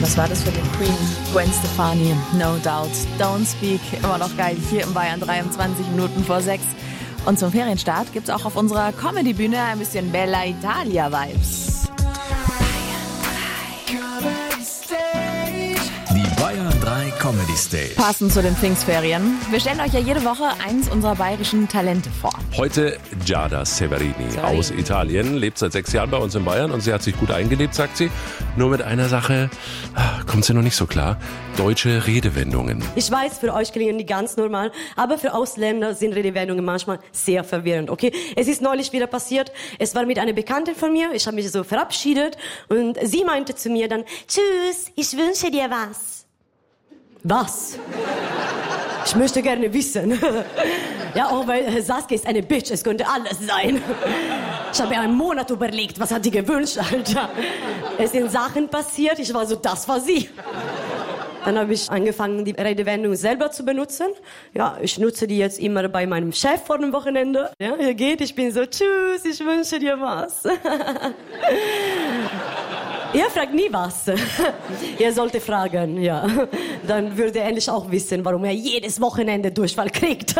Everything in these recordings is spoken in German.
Was war das für eine Queen? Gwen Stefani, No Doubt, Don't Speak, immer noch geil, hier im Bayern 23 Minuten vor 6. Und zum Ferienstart gibt's auch auf unserer Comedy-Bühne ein bisschen Bella Italia-Vibes. Die Bayern 3 Comedy Stage. Passend zu den Pfingstferien. Wir stellen euch ja jede Woche eins unserer bayerischen Talente vor. Heute Giada Severini aus Italien, lebt seit 6 Jahren bei uns in Bayern und sie hat sich gut eingelebt, sagt sie. Nur mit einer Sache kommt sie noch nicht so klar. Deutsche Redewendungen. Ich weiß, für euch klingen die ganz normal, aber für Ausländer sind Redewendungen manchmal sehr verwirrend, okay? Es ist neulich wieder passiert, es war mit einer Bekanntin von mir, ich habe mich so verabschiedet und sie meinte zu mir dann, tschüss, ich wünsche dir was. Was? Ich möchte gerne wissen. Ja, auch weil Saskia ist eine Bitch, es könnte alles sein. Ich habe mir einen Monat überlegt, was hat die gewünscht, Alter. Es sind Sachen passiert, ich war so, das war sie. Dann habe ich angefangen, die Redewendung selber zu benutzen. Ja, ich nutze die jetzt immer bei meinem Chef vor dem Wochenende. Ja, hier geht, ich bin so, tschüss, ich wünsche dir was. Er fragt nie was. Er sollte fragen, ja. Dann würde er endlich auch wissen, warum er jedes Wochenende Durchfall kriegt.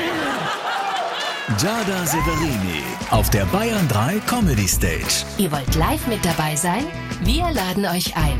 Giada Severini auf der Bayern 3 Comedy Stage. Ihr wollt live mit dabei sein? Wir laden euch ein.